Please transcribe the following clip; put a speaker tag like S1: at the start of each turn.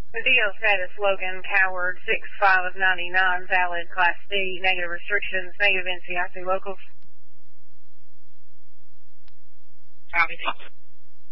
S1: The DO status Logan, Coward, 6-5 of 99, valid, Class D, negative restrictions, negative NCIC locals.
S2: Copy.